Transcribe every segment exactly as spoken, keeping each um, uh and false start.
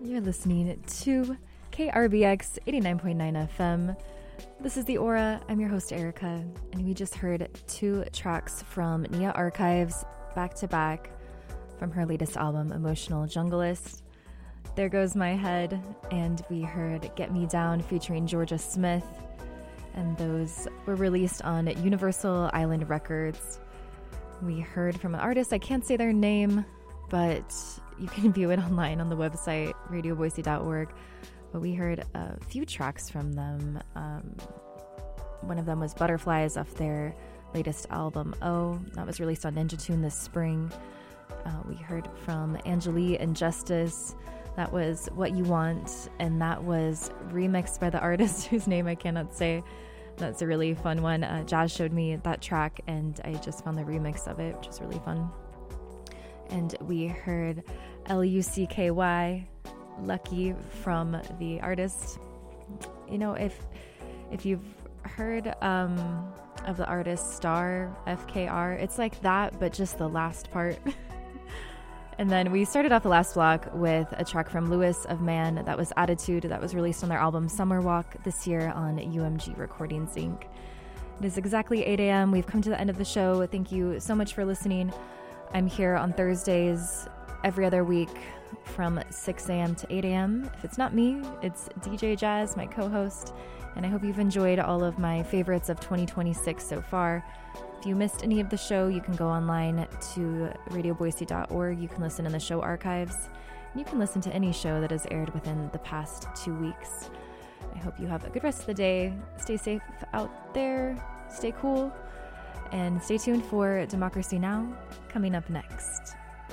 You're listening to K R B X eighty-nine point nine F M. This is The Aura. I'm your host, Erica, and we just heard two tracks from Nia Archives back to back from her latest album, Emotional Jungleist. There Goes My Head, and we heard Get Me Down featuring Georgia Smith, and those were released on Universal Island Records. We heard from an artist, I can't say their name, but you can view it online on the website, radio boise dot org. But we heard a few tracks from them. Um, one of them was Butterflies off their latest album, Oh, that was released on Ninja Tune this spring. Uh, we heard from Angelie and Justice. That was What You Want, and that was remixed by the artist whose name I cannot say. That's a really fun one. Uh, Jazz showed me that track, and I just found the remix of it, which is really fun. And we heard L U C K Y, Lucky, from the artist. You know, if if you've heard um, of the artist Star, F K R, it's like that, but just the last part. And then we started off the last block with a track from Lewis of Man that was Attitude, that was released on their album Summer Walk this year on U M G Recordings Incorporated. It is exactly eight a.m. We've come to the end of the show. Thank you so much for listening. I'm here on Thursdays every other week from six a.m. to eight a.m. If it's not me, it's D J Jazz, my co-host, and I hope you've enjoyed all of my favorites of twenty twenty-six so far. If you missed any of the show, you can go online to radio boise dot org. You can listen in the show archives, and you can listen to any show that has aired within the past two weeks. I hope you have a good rest of the day. Stay safe out there, stay cool, and stay tuned for Democracy Now! Coming up next.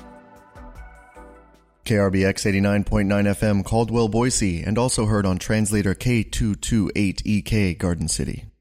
K R B X eighty-nine point nine F M, Caldwell, Boise, and also heard on translator K two two eight E K, Garden City.